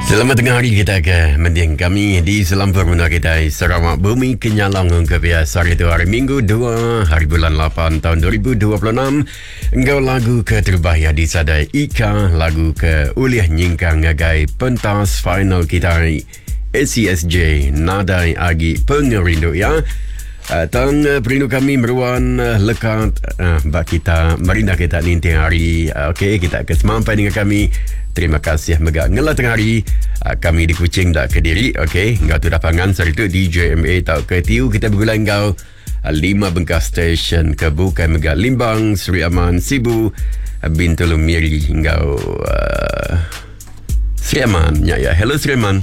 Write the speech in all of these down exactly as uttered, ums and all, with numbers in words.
Selamat tengah hari kita ke mendiang kami di Selampur Muna kita Sarawak Bumi Kenyalong ke biasa itu hari Minggu dua hari bulan lapan tahun dua ribu dua puluh enam. Engkau lagu ke terbahaya di sadai Ika lagu ke uliah nyingkang ngagai pentas final kita A C S J Nadai Agi Pengerindu ya. Uh, tang uh, perindu kami meruan uh, lekat uh, bak kita merindah kita ninti hari. uh, Okey, kita ke semampai dengan kami. Terima kasih megak ngelah tengah hari. uh, Kami di Kuching dak Kediri. Okey, engkau tu dapangan sari tu D J M A tau ke tiu kita bergulai engkau uh, lima bengkas stesen ke bukan megak Limbang, Seri Aman, Sibu, uh, Bintulu Miri engkau uh, Seri Aman ya ya. Hello Seri Aman.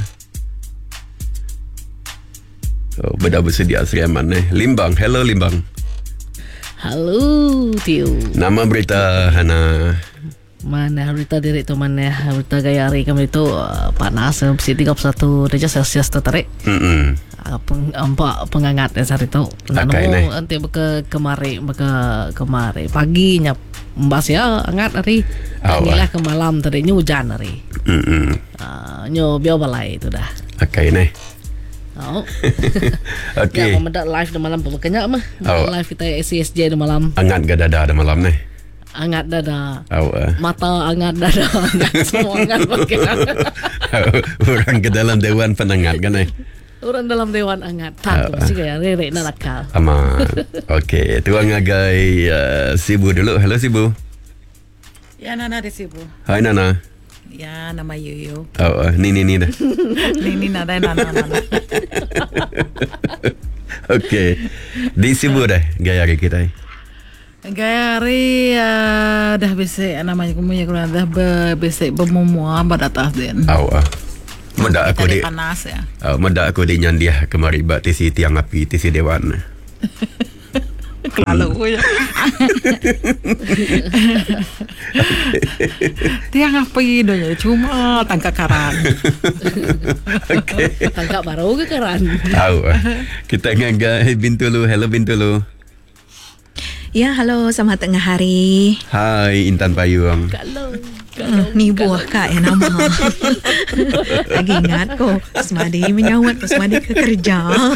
Oh, beda bersedia Seri Aman eh. Limbang, hello Limbang. Halo Tio. Nama berita Hana. Mana berita diri tu mana berita gaya hari kami tu uh, panas mesti tiga puluh satu derajat Celsius tu tarik. Hmm. Uh, peng, empat pengangat yang hari tu. Nanu nanti beka kemari beka kemari paginya mbas ya angat hari. Inilah ke malam tadi hujan hari. Hmm. Uh, nyo biar balai tu dah. Akai ni. Oh. Okey. Ya, memendak live di malam pembekanya mah. Oh. Live kita A C S J di malam. Angat ke dada di malam ni? Angat dada. Oh, uh. Mata angat dada. Angat semua angat pakai. Orang ke dalam dewan penangat kan eh? Orang dalam dewan angat. Tak, mesti kaya rere nak nakal. Ama. Okey, tuang ngagai uh, Sibu dulu. Hello Sibu. Ya, Nana di Sibu. Hai Nana. Ya, nama Yuyu. Oh, uh, ni ni ni dah. Ni ni nada Nana Nana. Okey. Di Sibu dah gaya hari kita. Gaya hari uh, dah besek namanya kumpunya kalau dah besek bermumua pada atas den. Oh, uh. Meda aku di panas ya. Oh, meda aku di nyandiah kemari bak tisi tiang api tisi dewan. Kelalu ya. Tiang apa itu ya? Cuma tangkap karan. Okey. Tangkap baru ke karan? Tahu. Kita ngagai Bintulu. Hello Bintulu. Ya, halo, selamat tengah hari. Hai Intan Payung. Kalau Uh, ni buah kak yang nama. Lagi ingat ko, Semadi menyawat, Semadi ke kerja.